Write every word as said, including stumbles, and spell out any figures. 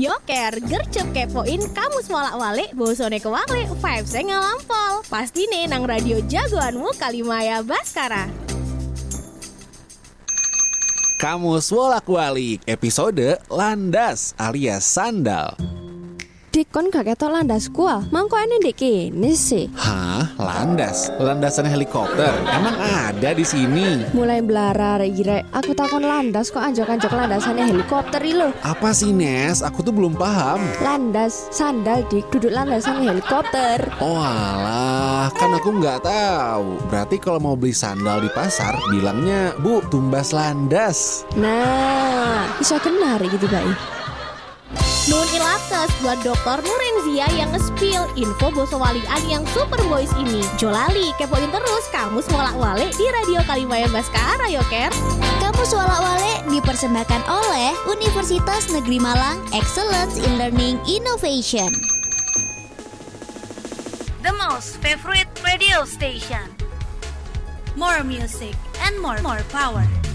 Yoker, gercep kepoin kamus walak-walik, bosone kewalik, vibes-e ngalampol. Pasti nih nang radio jagoanmu Kalimaya Baskara. Kamus Wolak-Walik, episode Landas alias Sandal. Dik, kon gak ketok landas kuah. Mangko ene ndek kene sih. Hah? Landas? Landasan helikopter? Emang ada di sini? Mulai belarar irek. Aku takon landas kok anjok-anjok landasannya helikopter ilo. Apa sih, Nes? Aku tuh belum paham. Landas, sandal dik, duduk landasannya helikopter. Oh alah, kan aku nggak tahu. Berarti kalau mau beli sandal di pasar, bilangnya, Bu, tumbas landas. Nah, bisa kenari gitu baik. Nun ilakes buat dokter Nurenzia yang nge-spill info bosowalian yang super boys ini. Jolali, kepoin terus kamus wolak-walik di Radio Kalimaya Baskara, Yoker. Kamus Wolak-Walik dipersembahkan oleh Universitas Negeri Malang Excellence in Learning Innovation. The most favorite radio station. More music and more more power.